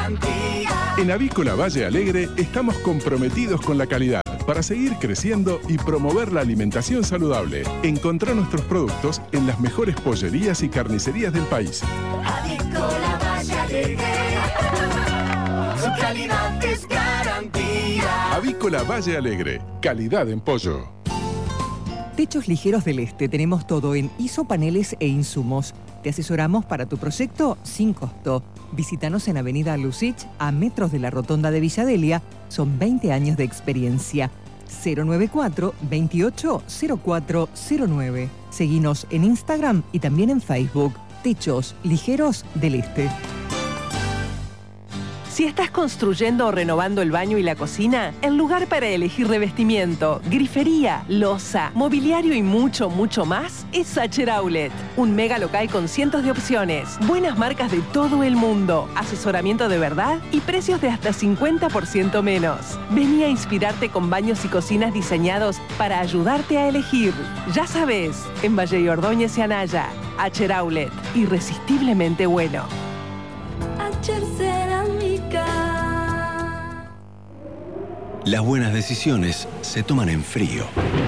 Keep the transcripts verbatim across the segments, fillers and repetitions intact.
garantía. En Avícola Valle Alegre estamos comprometidos con la calidad para seguir creciendo y promover la alimentación saludable. Encontrá nuestros productos en las mejores pollerías y carnicerías del país. Avícola Valle Alegre, su calidad es garantía. Avícola Valle Alegre, calidad en pollo. Techos Ligeros del Este, tenemos todo en isopaneles e insumos. Te asesoramos para tu proyecto sin costo. Visítanos en Avenida Lucich, a metros de la Rotonda de Villadelia. Son veinte años de experiencia. cero noventa y cuatro, veintiocho, cero cuatro cero nueve. Seguinos en Instagram y también en Facebook. Techos Ligeros del Este. Si estás construyendo o renovando el baño y la cocina, el lugar para elegir revestimiento, grifería, loza, mobiliario y mucho, mucho más es Sacher Outlet. Un mega local con cientos de opciones, buenas marcas de todo el mundo, asesoramiento de verdad y precios de hasta cincuenta por ciento menos. Vení a inspirarte con baños y cocinas diseñados para ayudarte a elegir. Ya sabes, en Valle y Ordóñez y Anaya, Sacher Outlet, irresistiblemente bueno. Sacher Cerámica. Las buenas decisiones se toman en frío.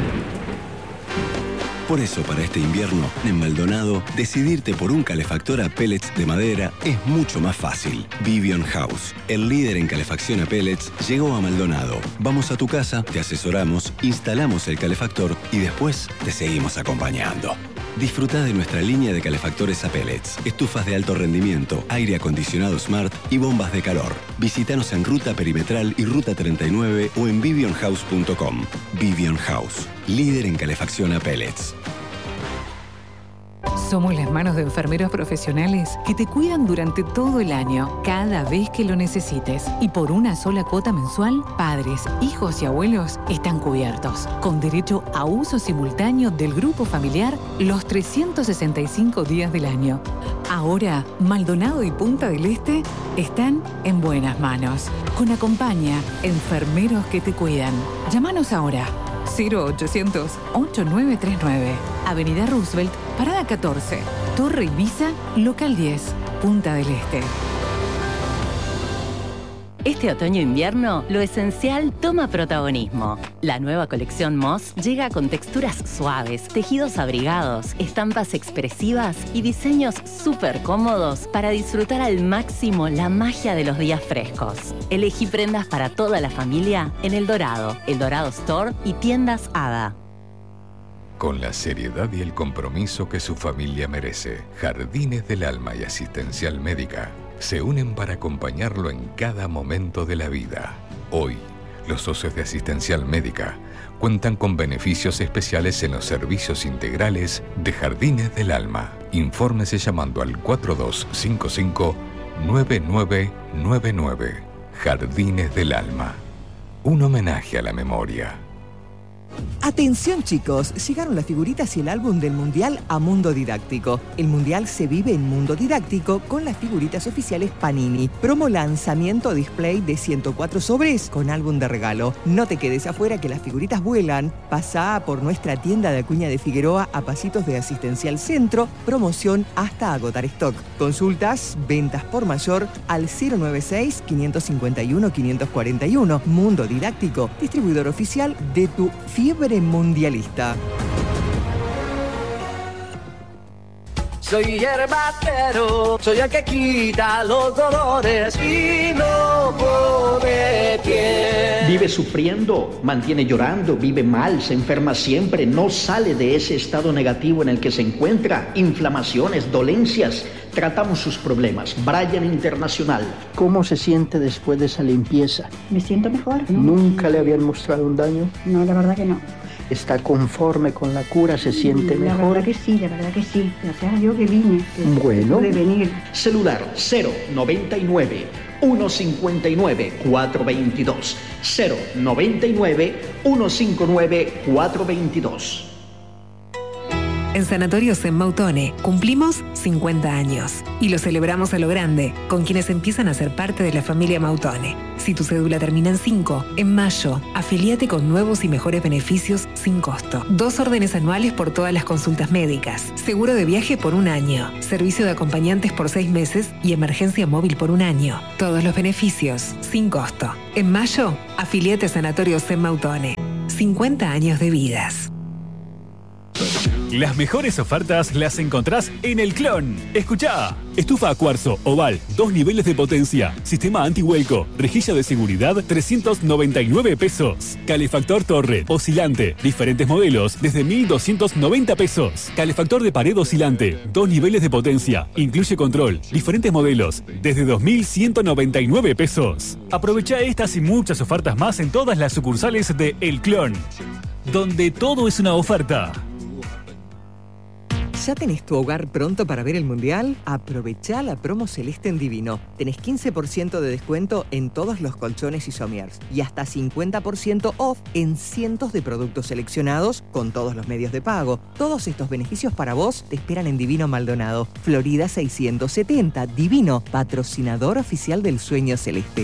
Por eso, para este invierno, en Maldonado, decidirte por un calefactor a pellets de madera es mucho más fácil. Vivion House, el líder en calefacción a pellets, llegó a Maldonado. Vamos a tu casa, te asesoramos, instalamos el calefactor y después te seguimos acompañando. Disfruta de nuestra línea de calefactores a pellets, estufas de alto rendimiento, aire acondicionado Smart y bombas de calor. Visítanos en Ruta Perimetral y Ruta treinta y nueve o en vivion house punto com. Vivion House, líder en calefacción a pellets. Somos las manos de enfermeros profesionales que te cuidan durante todo el año, cada vez que lo necesites. Y por una sola cuota mensual, padres, hijos y abuelos están cubiertos, con derecho a uso simultáneo del grupo familiar los trescientos sesenta y cinco días del año. Ahora, Maldonado y Punta del Este están en buenas manos. Con Acompaña, enfermeros que te cuidan. Llámanos ahora. cero ochocientos, ocho nueve tres nueve. Avenida Roosevelt, Parada catorce. Torre Ibiza, Local diez. Punta del Este. Este otoño-invierno, lo esencial toma protagonismo. La nueva colección Moss llega con texturas suaves, tejidos abrigados, estampas expresivas y diseños súper cómodos para disfrutar al máximo la magia de los días frescos. Elegí prendas para toda la familia en El Dorado, El Dorado Store y tiendas Hada. Con la seriedad y el compromiso que su familia merece, Jardines del Alma y Asistencial Médica se unen para acompañarlo en cada momento de la vida. Hoy, los socios de Asistencial Médica cuentan con beneficios especiales en los servicios integrales de Jardines del Alma. Infórmese llamando al cuatro dos cinco cinco, nueve nueve nueve nueve. Jardines del Alma. Un homenaje a la memoria. Atención chicos, llegaron las figuritas y el álbum del Mundial a Mundo Didáctico. El Mundial se vive en Mundo Didáctico con las figuritas oficiales Panini. Promo lanzamiento display de ciento cuatro sobres con álbum de regalo. No te quedes afuera que las figuritas vuelan. Pasá por nuestra tienda de Acuña de Figueroa a pasitos de Asistencial Centro. Promoción hasta agotar stock. Consultas, ventas por mayor al cero noventa y seis, quinientos cincuenta y uno, quinientos cuarenta y uno. Mundo Didáctico, distribuidor oficial de tu fiebre mundialista. Soy yerbatero, soy el que quita los dolores y no pone pie. Vive sufriendo, mantiene llorando, vive mal, se enferma siempre, no sale de ese estado negativo en el que se encuentra. Inflamaciones, dolencias. Tratamos sus problemas. Bryan Internacional. ¿Cómo se siente después de esa limpieza? Me siento mejor. ¿No? ¿Nunca le habían mostrado un daño? No, la verdad que no. ¿Está conforme con la cura? ¿Se siente la mejor? La verdad que sí, la verdad que sí. Gracias a Dios que vine. Que bueno. Pude venir. Celular cero noventa y nueve, ciento cincuenta y nueve, cuatrocientos veintidós. cero noventa y nueve, ciento cincuenta y nueve, cuatrocientos veintidós. En Sanatorios en Mautone cumplimos cincuenta años y lo celebramos a lo grande con quienes empiezan a ser parte de la familia Mautone. Si tu cédula termina en cinco, en mayo, afiliate con nuevos y mejores beneficios sin costo. Dos órdenes anuales por todas las consultas médicas, seguro de viaje por un año, servicio de acompañantes por seis meses y emergencia móvil por un año. Todos los beneficios sin costo. En mayo, afiliate a Sanatorios en Mautone. cincuenta años de vidas. Las mejores ofertas las encontrás en El Clon. Escuchá. Estufa a cuarzo, oval, dos niveles de potencia, sistema antihueco, rejilla de seguridad, trescientos noventa y nueve pesos. Calefactor torre, oscilante, diferentes modelos, desde mil doscientos noventa pesos. Calefactor de pared oscilante, dos niveles de potencia, incluye control, diferentes modelos, desde dos mil ciento noventa y nueve pesos. Aprovecha estas y muchas ofertas más en todas las sucursales de El Clon, donde todo es una oferta. ¿Ya tenés tu hogar pronto para ver el Mundial? Aprovechá la promo Celeste en Divino. Tenés quince por ciento de descuento en todos los colchones y somiers y hasta cincuenta por ciento off en cientos de productos seleccionados con todos los medios de pago. Todos estos beneficios para vos te esperan en Divino Maldonado, Florida seiscientos setenta. Divino, patrocinador oficial del Sueño Celeste.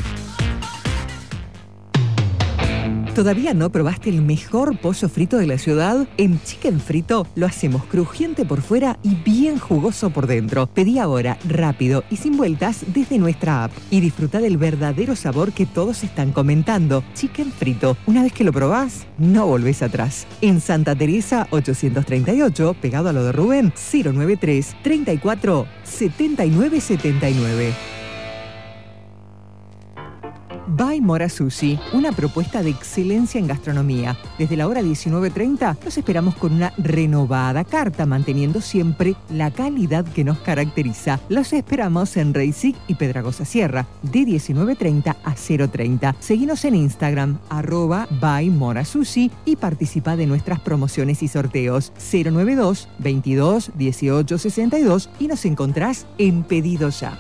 ¿Todavía no probaste el mejor pollo frito de la ciudad? En Chicken Frito lo hacemos crujiente por fuera y bien jugoso por dentro. Pedí ahora, rápido y sin vueltas desde nuestra app y disfruta del verdadero sabor que todos están comentando. Chicken Frito, una vez que lo probás, no volvés atrás. En Santa Teresa ochocientos treinta y ocho, pegado a lo de Rubén, cero noventa y tres, treinta y cuatro, setenta y nueve setenta y nueve. By Mora Sushi, una propuesta de excelencia en gastronomía. Desde la hora diecinueve treinta los esperamos con una renovada carta, manteniendo siempre la calidad que nos caracteriza. Los esperamos en Reisig y Pedragosa Sierra, de diecinueve treinta a cero treinta. Seguinos en Instagram, arroba By Mora Sushi, y participa de nuestras promociones y sorteos. cero noventa y dos, veintidós, dieciocho sesenta y dos y nos encontrás en Pedido Ya.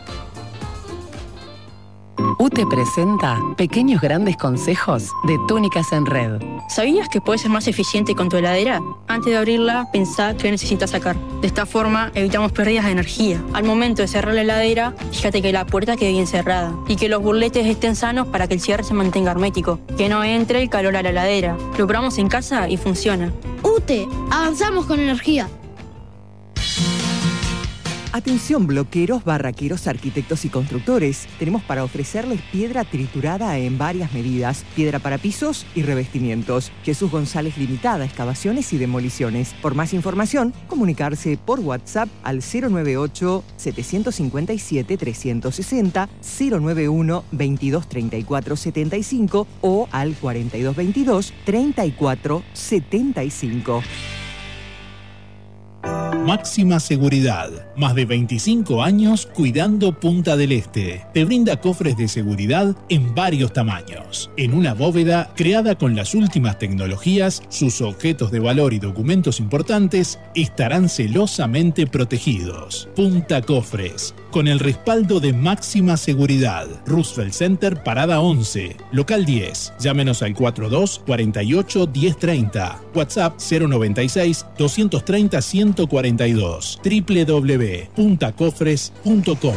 U T E presenta Pequeños Grandes Consejos de Túnicas en Red. ¿Sabías que puedes ser más eficiente con tu heladera? Antes de abrirla, pensá qué necesitas sacar. De esta forma, evitamos pérdidas de energía. Al momento de cerrar la heladera, fíjate que la puerta quede bien cerrada y que los burletes estén sanos para que el cierre se mantenga hermético. Que no entre el calor a la heladera. Lo probamos en casa y funciona. U T E, avanzamos con energía. Atención bloqueros, barraqueros, arquitectos y constructores. Tenemos para ofrecerles piedra triturada en varias medidas, piedra para pisos y revestimientos. Jesús González Limitada, excavaciones y demoliciones. Por más información, comunicarse por WhatsApp al cero noventa y ocho, setecientos cincuenta y siete, trescientos sesenta, cero noventa y uno, veintidós treinta y cuatro setenta y cinco o al cuarenta y dos veintidós, treinta y cuatro setenta y cinco. Máxima Seguridad. Más de veinticinco años cuidando Punta del Este. Te brinda cofres de seguridad en varios tamaños. En una bóveda creada con las últimas tecnologías, sus objetos de valor y documentos importantes estarán celosamente protegidos. Punta Cofres. Con el respaldo de Máxima Seguridad. Roosevelt Center, Parada once. Local diez. Llámenos al cuarenta y dos, cuarenta y ocho, diez treinta. WhatsApp cero noventa y seis, doscientos treinta, ciento cuarenta y dos. doble u doble u doble u punto punta cofres punto com.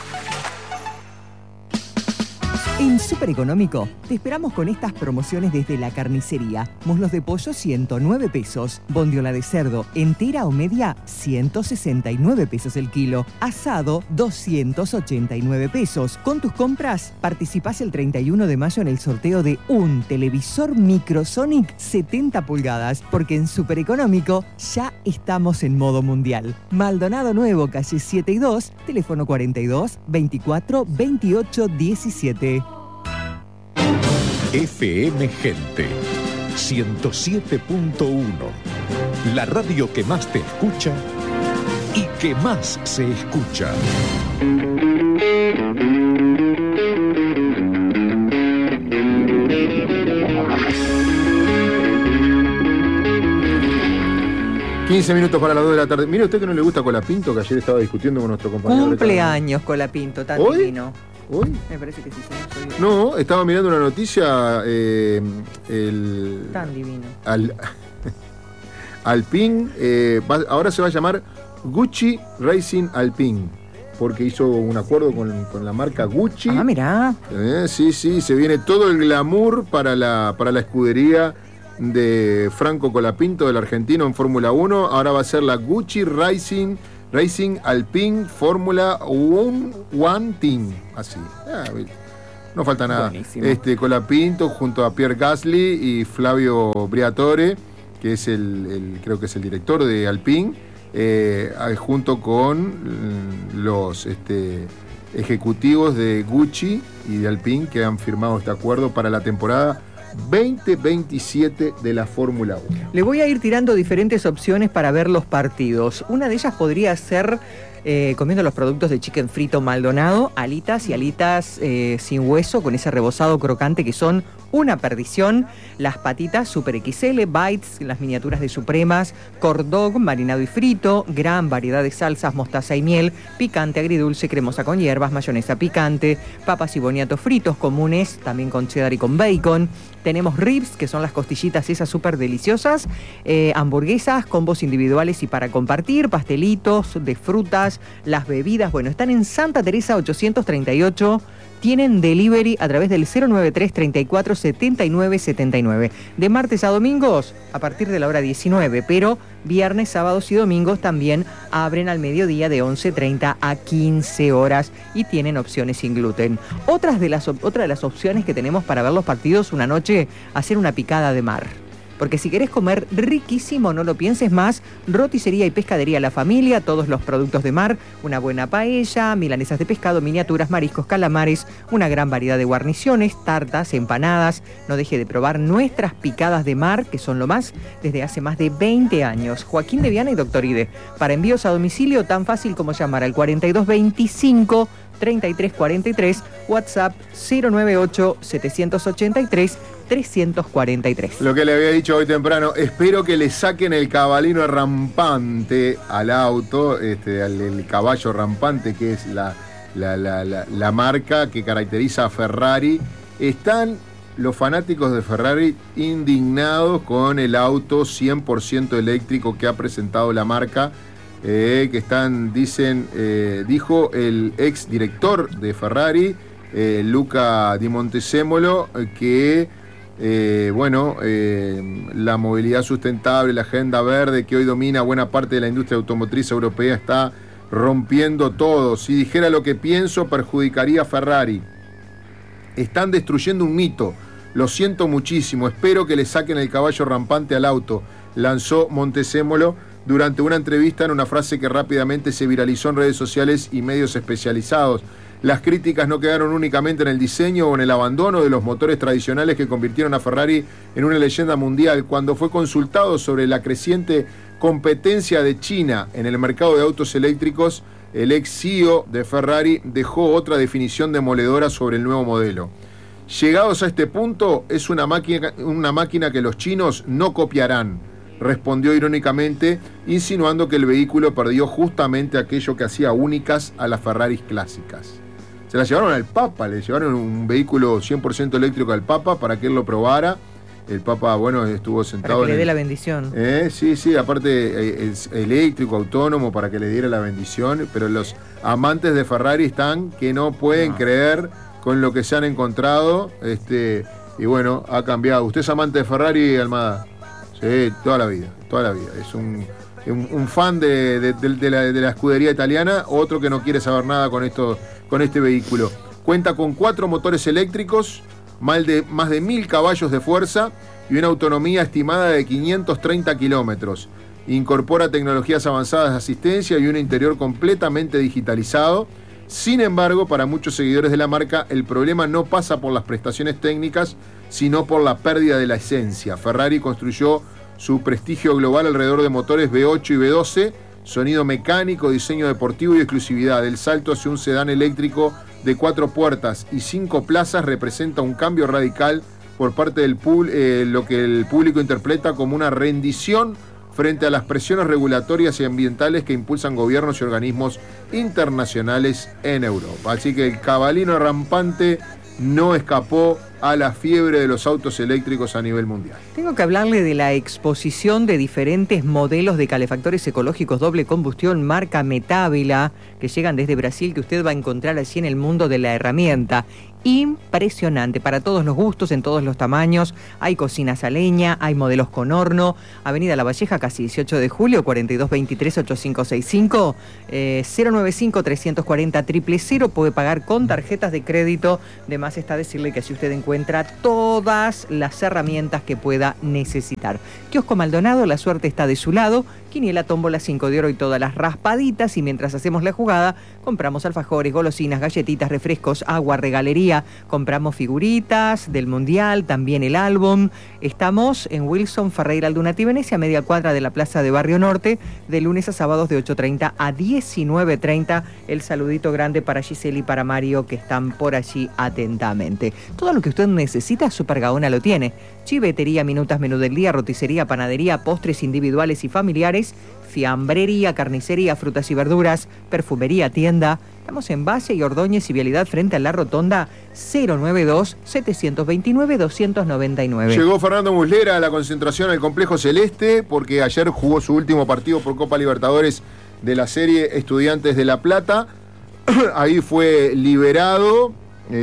En Super Económico te esperamos con estas promociones desde la carnicería. Muslos de pollo ciento nueve pesos, bondiola de cerdo entera o media ciento sesenta y nueve pesos el kilo, asado doscientos ochenta y nueve pesos. Con tus compras participás el treinta y uno de mayo en el sorteo de un televisor Microsonic setenta pulgadas, porque en Super Económico ya estamos en modo mundial. Maldonado Nuevo, calle siete y dos, teléfono cuarenta y dos, veinticuatro, veintiocho, diecisiete. F M Gente ciento siete punto uno, la radio que más te escucha y que más se escucha. quince minutos para las dos de la tarde. Mire usted que no le gusta Colapinto, que ayer estaba discutiendo con nuestro compañero. Cumpleaños Colapinto, tan ¿Hoy? divino. ¿Hoy? Me parece que sí, señor. No, estaba mirando una noticia. Eh, el, Tan divino. Al, Alpine, eh, va, ahora se va a llamar Gucci Racing Alpine, porque hizo un acuerdo con, con la marca Gucci. Ah, mirá. Eh, sí, sí, se viene todo el glamour para la, para la escudería de Franco Colapinto, del argentino en Fórmula uno. Ahora va a ser la Gucci Racing, Racing Alpine Fórmula One, One Team. Así. Ah, no falta nada. Buenísimo. Este, Colapinto junto a Pierre Gasly y Flavio Briatore, que es el, el creo que es el director de Alpine, eh, junto con los este, ejecutivos de Gucci y de Alpine, que han firmado este acuerdo para la temporada veinte veintisiete de la Fórmula uno. Le voy a ir tirando diferentes opciones para ver los partidos. Una de ellas podría ser eh, comiendo los productos de chicken frito Maldonado, alitas y alitas eh, sin hueso, con ese rebozado crocante que son una perdición. Las patitas Super X L, bites, las miniaturas de Supremas, corn dog marinado y frito, gran variedad de salsas, mostaza y miel, picante, agridulce, cremosa con hierbas, mayonesa picante, papas y boniatos fritos comunes, también con cheddar y con bacon. Tenemos ribs, que son las costillitas esas súper deliciosas, eh, hamburguesas, combos individuales y para compartir, pastelitos de frutas, las bebidas. Bueno, están en Santa Teresa ochocientos treinta y ocho. Tienen delivery a través del cero noventa y tres, treinta y cuatro, setenta y nueve setenta y nueve. De martes a domingos a partir de la hora diecinueve, pero viernes, sábados y domingos también abren al mediodía de once treinta a quince horas y tienen opciones sin gluten. Otras de las, otra de las opciones que tenemos para ver los partidos una noche, hacer una picada de mar. Porque si querés comer riquísimo, no lo pienses más, roticería y pescadería La Familia, todos los productos de mar, una buena paella, milanesas de pescado, miniaturas, mariscos, calamares, una gran variedad de guarniciones, tartas, empanadas. No deje de probar nuestras picadas de mar, que son lo más desde hace más de veinte años. Joaquín de Viana y Doctor Ide. Para envíos a domicilio, tan fácil como llamar al cuarenta y dos veinticinco, treinta y tres cuarenta y tres, WhatsApp cero noventa y ocho, setecientos ochenta y tres, trescientos cuarenta y tres. Lo que le había dicho hoy temprano, espero que le saquen el cabalino rampante al auto, este, al el caballo rampante, que es la, la, la, la, la marca que caracteriza a Ferrari. Están los fanáticos de Ferrari indignados con el auto cien por ciento eléctrico que ha presentado la marca. Eh, que están, dicen, eh, dijo el ex director de Ferrari, eh, Luca Di Montezemolo, eh, que eh, bueno, eh, la movilidad sustentable, la agenda verde que hoy domina buena parte de la industria automotriz europea está rompiendo todo. Si dijera lo que pienso, perjudicaría a Ferrari. Están destruyendo un mito. Lo siento muchísimo. Espero que le saquen el caballo rampante al auto, lanzó Montezemolo durante una entrevista, en una frase que rápidamente se viralizó en redes sociales y medios especializados. Las críticas no quedaron únicamente en el diseño o en el abandono de los motores tradicionales que convirtieron a Ferrari en una leyenda mundial. Cuando fue consultado sobre la creciente competencia de China en el mercado de autos eléctricos, el ex C E O de Ferrari dejó otra definición demoledora sobre el nuevo modelo. Llegados a este punto, es una máquina, una máquina que los chinos no copiarán, respondió irónicamente, insinuando que el vehículo perdió justamente aquello que hacía únicas a las Ferraris clásicas. Se la llevaron al Papa, le llevaron un vehículo cien por ciento eléctrico al Papa para que él lo probara. El Papa, bueno, estuvo sentado... Para que le en dé el... la bendición. Eh, sí, sí, aparte es eléctrico, autónomo, para que le diera la bendición, pero los amantes de Ferrari están que no pueden no. creer con lo que se han encontrado, este, y bueno, ha cambiado. ¿Usted es amante de Ferrari, Almada? Sí, toda la vida, toda la vida. Es un, un, un fan de, de, de, de, la, de la escudería italiana, otro que no quiere saber nada con, esto, con este vehículo. Cuenta con cuatro motores eléctricos, más de, más de mil caballos de fuerza y una autonomía estimada de quinientos treinta kilómetros. Incorpora tecnologías avanzadas de asistencia y un interior completamente digitalizado. Sin embargo, para muchos seguidores de la marca, el problema no pasa por las prestaciones técnicas, sino por la pérdida de la esencia. Ferrari construyó su prestigio global alrededor de motores V ocho y V doce, sonido mecánico, diseño deportivo y exclusividad. El salto hacia un sedán eléctrico de cuatro puertas y cinco plazas representa un cambio radical por parte del público, eh, lo que el público interpreta como una rendición frente a las presiones regulatorias y ambientales que impulsan gobiernos y organismos internacionales en Europa. Así que el cabalino rampante no escapó a la fiebre de los autos eléctricos a nivel mundial. Tengo que hablarle de la exposición de diferentes modelos de calefactores ecológicos doble combustión marca Metávila que llegan desde Brasil, que usted va a encontrar allí en el mundo de la herramienta. Impresionante, para todos los gustos, en todos los tamaños. Hay cocinas a leña, hay modelos con horno. Avenida La Valleja, casi dieciocho de julio, cuarenta y dos veintitrés, ochenta y cinco sesenta y cinco, eh, cero noventa y cinco, trescientos cuarenta, cero cero cero. Puede pagar con tarjetas de crédito. De más está decirle que así usted encuentra todas las herramientas que pueda necesitar. Kiosco Maldonado, la suerte está de su lado. Quiniela, tómbola, cinco de oro y todas las raspaditas. Y mientras hacemos la jugada, compramos alfajores, golosinas, galletitas, refrescos, agua, regalería. Compramos figuritas del Mundial, también el álbum. Estamos en Wilson Ferreira Aldunati, Venecia, media cuadra de la Plaza de Barrio Norte, de lunes a sábados de ocho treinta a diecinueve treinta. El saludito grande para Giselle y para Mario, que están por allí atentamente. Todo lo que usted necesita, Super Gaona lo tiene. Chivetería, minutas, menú del día, roticería, panadería, postres individuales y familiares, fiambrería, carnicería, frutas y verduras, perfumería, tienda. Estamos en Valle y Ordóñez y Vialidad frente a la Rotonda. Cero noventa y dos, setecientos veintinueve, doscientos noventa y nueve. Llegó Fernando Muslera a la concentración al Complejo Celeste porque ayer jugó su último partido por Copa Libertadores de la serie Estudiantes de La Plata. Ahí fue liberado,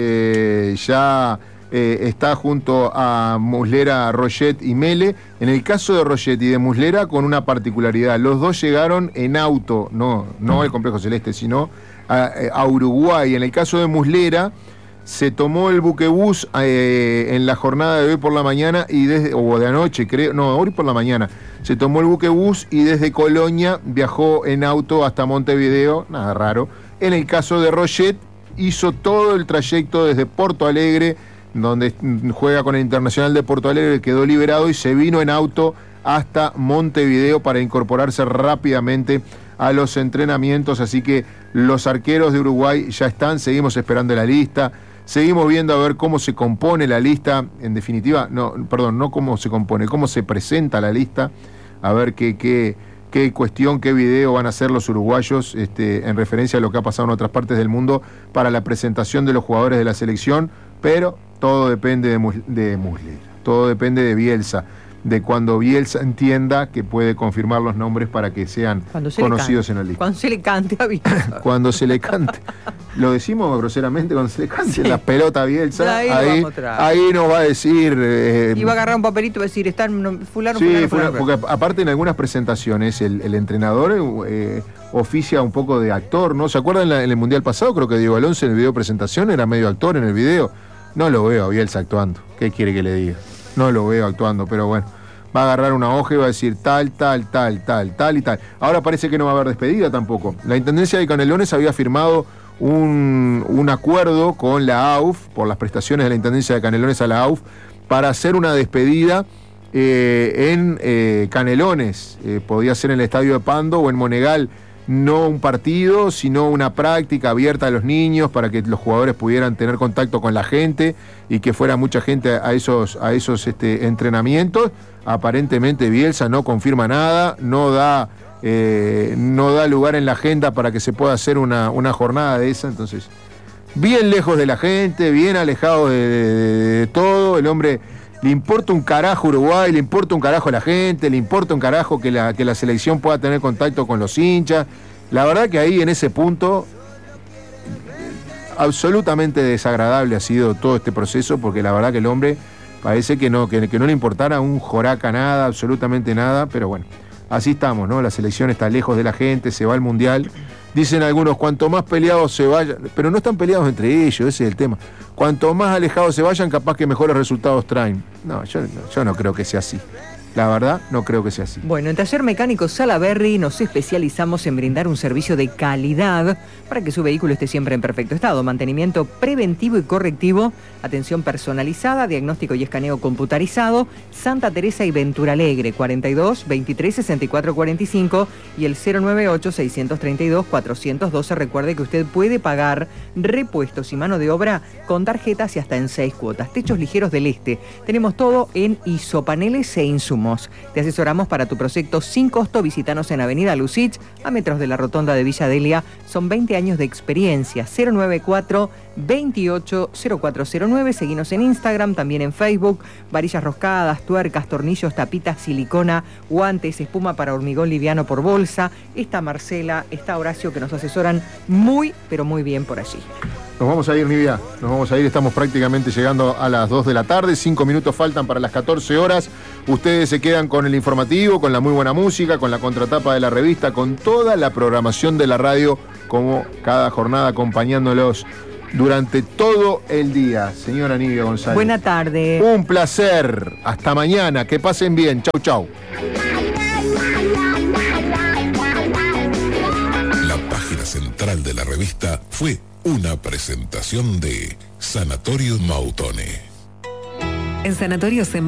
eh, ya eh, está junto a Muslera, Roget y Mele. En el caso de Roget y de Muslera, con una particularidad, los dos llegaron en auto, no, no al Complejo Celeste, sino a, a Uruguay. En el caso de Muslera, se tomó el buquebús eh, en la jornada de hoy por la mañana y desde, o de anoche, creo, no, hoy por la mañana, se tomó el buquebús y desde Colonia viajó en auto hasta Montevideo, nada raro. En el caso de Roget, hizo todo el trayecto desde Porto Alegre, donde juega con el Internacional de Porto Alegre, quedó liberado y se vino en auto hasta Montevideo para incorporarse rápidamente a los entrenamientos. Así que los arqueros de Uruguay ya están, seguimos esperando la lista, seguimos viendo a ver cómo se compone la lista, en definitiva, no, perdón, no cómo se compone, cómo se presenta la lista, a ver qué, qué, qué cuestión, qué video van a hacer los uruguayos este, en referencia a lo que ha pasado en otras partes del mundo para la presentación de los jugadores de la selección, pero todo depende de, Mus de Muslera, todo depende de Bielsa, de cuando Bielsa entienda que puede confirmar los nombres para que sean conocidos en la lista. Cuando se le cante a Bielsa. Cuando se le cante. Lo decimos groseramente, cuando se le cante sí. La pelota a Bielsa, ahí, ahí, ahí nos va a decir... Eh, y va a agarrar un papelito y va a decir, están fulano, sí, fulano, fulano, fulano. Porque aparte en algunas presentaciones el, el entrenador eh, oficia un poco de actor, ¿no? ¿Se acuerdan en, la, en el Mundial pasado? Creo que Diego Alonso en el video presentación era medio actor en el video. No lo veo a Bielsa actuando. ¿Qué quiere que le diga? No lo veo actuando, pero bueno. Va a agarrar una hoja y va a decir tal, tal, tal, tal, tal y tal. Ahora parece que no va a haber despedida tampoco. La Intendencia de Canelones había firmado un, un acuerdo con la A U F, por las prestaciones de la Intendencia de Canelones a la A U F, para hacer una despedida eh, en eh, Canelones. Eh, podía ser en el Estadio de Pando o en Monegal. No un partido, sino una práctica abierta a los niños para que los jugadores pudieran tener contacto con la gente y que fuera mucha gente a esos, a esos este, entrenamientos. Aparentemente Bielsa no confirma nada, no da, eh, no da lugar en la agenda para que se pueda hacer una, una jornada de esa. Entonces, bien lejos de la gente, bien alejado de, de, de todo. El hombre le importa un carajo Uruguay, le importa un carajo a la gente, le importa un carajo que la, que la selección pueda tener contacto con los hinchas. La verdad que ahí en ese punto absolutamente desagradable ha sido todo este proceso, porque la verdad que el hombre parece que no, que, que no le importara un joraca nada, absolutamente nada, pero bueno, así estamos, ¿no? La selección está lejos de la gente, se va al Mundial. Dicen algunos, cuanto más peleados se vayan, pero no están peleados entre ellos, ese es el tema. Cuanto más alejados se vayan, capaz que mejores resultados traen. No, yo, yo no creo que sea así. La verdad, no creo que sea así. Bueno, en Taller Mecánico Salaberry nos especializamos en brindar un servicio de calidad para que su vehículo esté siempre en perfecto estado. Mantenimiento preventivo y correctivo, atención personalizada, diagnóstico y escaneo computarizado. Santa Teresa y Ventura Alegre, cuarenta y dos, veintitrés, sesenta y cuatro, cuarenta y cinco y el cero noventa y ocho, seiscientos treinta y dos, cuatrocientos doce. Recuerde que usted puede pagar repuestos y mano de obra con tarjetas y hasta en seis cuotas. Techos Ligeros del Este. Tenemos todo en isopaneles e insumos. insumos. Te asesoramos para tu proyecto sin costo. Visítanos en Avenida Lucich, a metros de la rotonda de Villa Delia. Son veinte años de experiencia. cero nueve cuatro, veintiocho, cero cuatro cero nueve. Seguinos en Instagram, también en Facebook. Varillas roscadas, tuercas, tornillos, tapitas, silicona, guantes, espuma para hormigón liviano por bolsa. Está Marcela, está Horacio, que nos asesoran muy, pero muy bien por allí. Nos vamos a ir, Nivia, nos vamos a ir, estamos prácticamente llegando a las dos de la tarde, cinco minutos faltan para las catorce horas, ustedes se quedan con el informativo, con la muy buena música, con la contratapa de la revista, con toda la programación de la radio, como cada jornada acompañándolos durante todo el día. Señora Nivia González. Buena tarde. Un placer, hasta mañana, que pasen bien, chau chau. La página central de la revista fue una presentación de Sanatorio Mautone. En Sanatorio